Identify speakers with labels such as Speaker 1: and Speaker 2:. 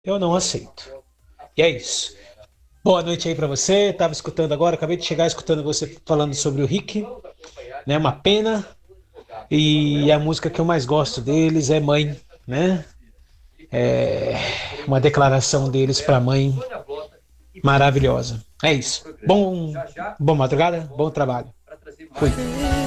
Speaker 1: eu não aceito. E é isso. Boa noite aí pra você. Tava escutando agora, acabei de chegar escutando você falando sobre o Rick, né? Uma pena. E a música que eu mais gosto deles é Mãe, né? É uma declaração deles pra mãe maravilhosa. É isso. Bom madrugada, bom trabalho. Fui.